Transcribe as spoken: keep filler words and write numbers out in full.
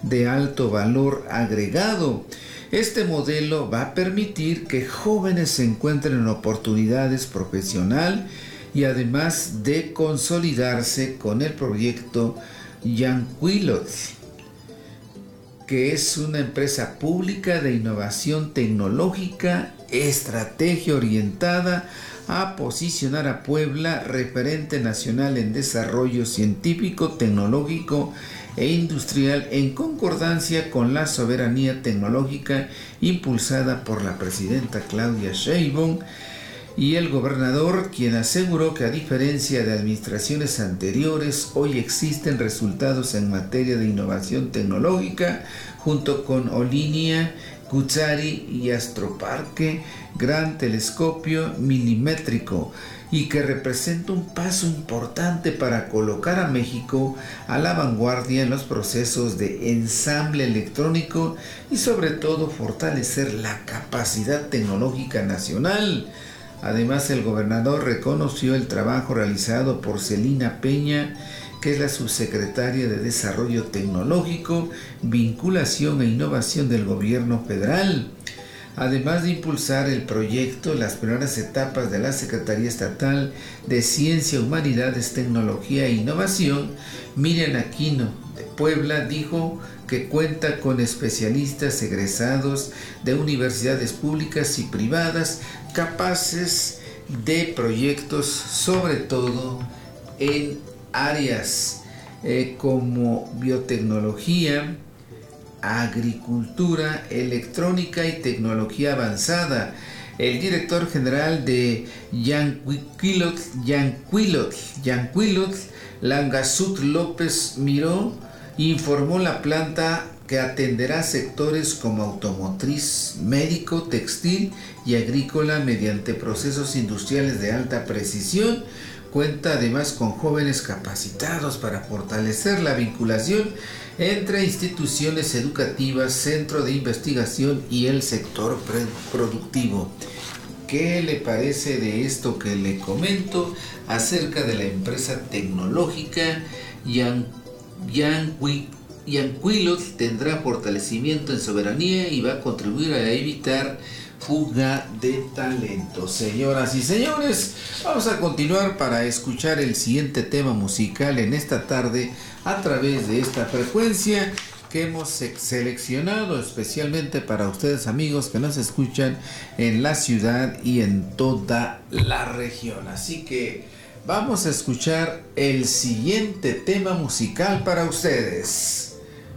de alto valor agregado. Este modelo va a permitir que jóvenes se encuentren oportunidades profesionales y además de consolidarse con el proyecto Yanquilot, que es una empresa pública de innovación tecnológica, estrategia orientada a posicionar a Puebla referente nacional en desarrollo científico, tecnológico e industrial en concordancia con la soberanía tecnológica impulsada por la presidenta Claudia Sheinbaum y el gobernador, quien aseguró que a diferencia de administraciones anteriores, hoy existen resultados en materia de innovación tecnológica junto con Olinia, Cuchari y Astroparque, gran telescopio milimétrico, y que representa un paso importante para colocar a México a la vanguardia en los procesos de ensamble electrónico y sobre todo fortalecer la capacidad tecnológica nacional. Además, el gobernador reconoció el trabajo realizado por Celina Peña, que es la subsecretaria de Desarrollo Tecnológico, Vinculación e Innovación del Gobierno Federal. Además de impulsar el proyecto, las primeras etapas de la Secretaría Estatal de Ciencia, Humanidades, Tecnología e Innovación, Miriam Aquino de Puebla dijo que cuenta con especialistas egresados de universidades públicas y privadas capaces de proyectos, sobre todo en áreas eh, como biotecnología, agricultura, electrónica y tecnología avanzada. El director general de Yanquilot, Yanquilot, Yanquilot, Langasut López Miró, informó la planta que atenderá sectores como automotriz, médico, textil y agrícola mediante procesos industriales de alta precisión. Cuenta además con jóvenes capacitados para fortalecer la vinculación entre instituciones educativas, centro de investigación y el sector productivo. ¿Qué le parece de esto que le comento acerca de la empresa tecnológica Yan, Yanqui, Yanquilot? Tendrá fortalecimiento en soberanía y va a contribuir a evitar fuga de talento. Señoras y señores, vamos a continuar para escuchar el siguiente tema musical en esta tarde a través de esta frecuencia que hemos seleccionado especialmente para ustedes, amigos que nos escuchan en la ciudad y en toda la región. Así que vamos a escuchar el siguiente tema musical para ustedes.